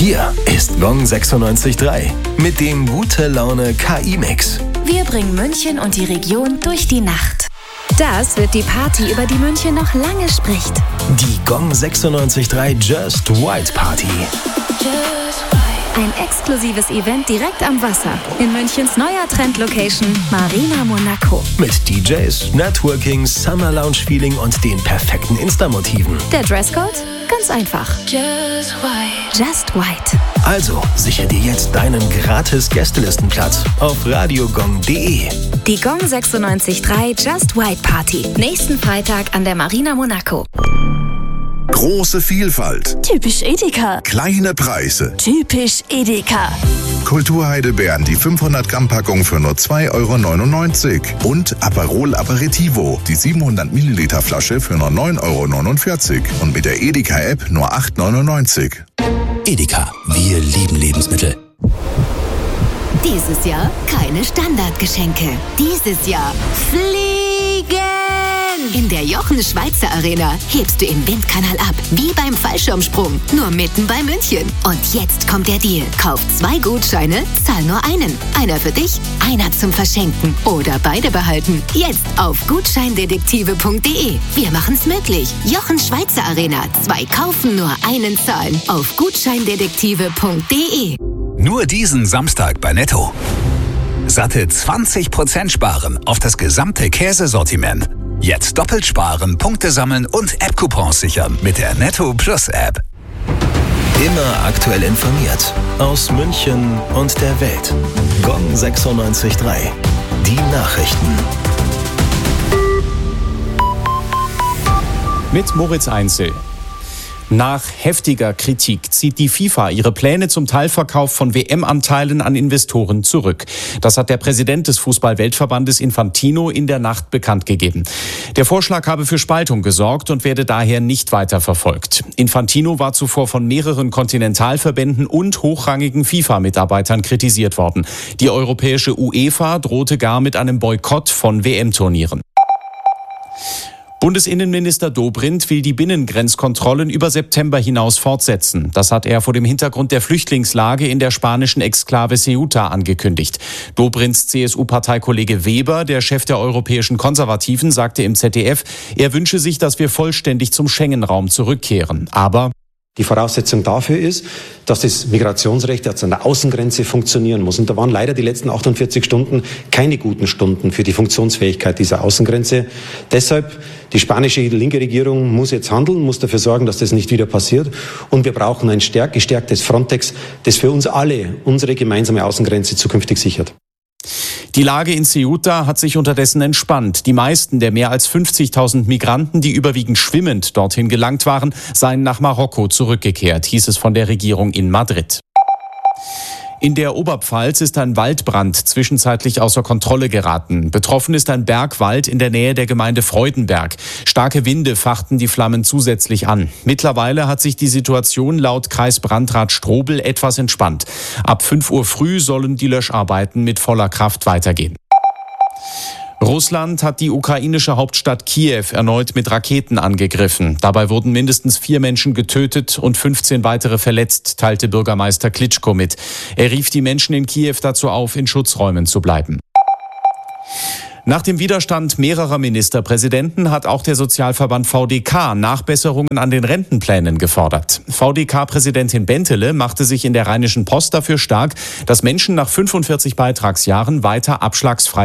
Hier ist Gong 96.3 mit dem Gute-Laune KI-Mix. Wir bringen München und die Region durch die Nacht. Das wird die Party, über die München noch lange spricht. Die Gong 96.3 Just White Party. Ein exklusives Event direkt am Wasser in Münchens neuer Trend-Location Marina Monaco. Mit DJs, Networking, Summer Lounge Feeling und den perfekten Insta-Motiven. Der Dresscode? Ganz einfach. Just White. Also sichere dir jetzt deinen gratis Gästelistenplatz auf radiogong.de. Die Gong 96.3 Just White Party. Nächsten Freitag an der Marina Monaco. Große Vielfalt. Typisch Edeka. Kleine Preise. Typisch Edeka. Kulturheidelbeeren, die 500 Gramm Packung für nur 2,99 € und Aperol Aperitivo, die 700 Milliliter Flasche für nur 9,49 € und mit der Edeka App nur 8,99 €. Edeka, wir lieben Lebensmittel. Dieses Jahr keine Standardgeschenke. Dieses Jahr fliegen! In der Jochen Schweizer Arena hebst du im Windkanal ab, wie beim Fallschirmsprung, nur mitten bei München. Und jetzt kommt der Deal. Kauf 2 Gutscheine, zahl nur einen. Einer für dich, einer zum Verschenken oder beide behalten. Jetzt auf gutscheindetektive.de. Wir machen's möglich. Jochen Schweizer Arena. 2 kaufen, nur einen zahlen. Auf gutscheindetektive.de. Nur diesen Samstag bei Netto. Satte 20% sparen auf das gesamte Käsesortiment. Jetzt doppelt sparen, Punkte sammeln und App-Coupons sichern mit der Netto Plus App. Immer aktuell informiert aus München und der Welt. Gong 96.3. Die Nachrichten. Mit Moritz Einzel. Nach heftiger Kritik zieht die FIFA ihre Pläne zum Teilverkauf von WM-Anteilen an Investoren zurück. Das hat der Präsident des Fußball-Weltverbandes Infantino in der Nacht bekannt gegeben. Der Vorschlag habe für Spaltung gesorgt und werde daher nicht weiter verfolgt. Infantino war zuvor von mehreren Kontinentalverbänden und hochrangigen FIFA-Mitarbeitern kritisiert worden. Die europäische UEFA drohte gar mit einem Boykott von WM-Turnieren. Bundesinnenminister Dobrindt will die Binnengrenzkontrollen über September hinaus fortsetzen. Das hat er vor dem Hintergrund der Flüchtlingslage in der spanischen Exklave Ceuta angekündigt. Dobrindts CSU-Parteikollege Weber, der Chef der europäischen Konservativen, sagte im ZDF, er wünsche sich, dass wir vollständig zum Schengen-Raum zurückkehren. Aber die Voraussetzung dafür ist, dass das Migrationsrecht jetzt an der Außengrenze funktionieren muss. Und da waren leider die letzten 48 Stunden keine guten Stunden für die Funktionsfähigkeit dieser Außengrenze. Deshalb, die spanische linke Regierung muss jetzt handeln, muss dafür sorgen, dass das nicht wieder passiert. Und wir brauchen ein gestärktes Frontex, das für uns alle unsere gemeinsame Außengrenze zukünftig sichert. Die Lage in Ceuta hat sich unterdessen entspannt. Die meisten der mehr als 50.000 Migranten, die überwiegend schwimmend dorthin gelangt waren, seien nach Marokko zurückgekehrt, hieß es von der Regierung in Madrid. In der Oberpfalz ist ein Waldbrand zwischenzeitlich außer Kontrolle geraten. Betroffen ist ein Bergwald in der Nähe der Gemeinde Freudenberg. Starke Winde fachten die Flammen zusätzlich an. Mittlerweile hat sich die Situation laut Kreisbrandrat Strobel etwas entspannt. Ab 5 Uhr früh sollen die Löscharbeiten mit voller Kraft weitergehen. Russland hat die ukrainische Hauptstadt Kiew erneut mit Raketen angegriffen. Dabei wurden mindestens 4 Menschen getötet und 15 weitere verletzt, teilte Bürgermeister Klitschko mit. Er rief die Menschen in Kiew dazu auf, in Schutzräumen zu bleiben. Nach dem Widerstand mehrerer Ministerpräsidenten hat auch der Sozialverband VDK Nachbesserungen an den Rentenplänen gefordert. VDK-Präsidentin Bentele machte sich in der Rheinischen Post dafür stark, dass Menschen nach 45 Beitragsjahren weiter abschlagsfrei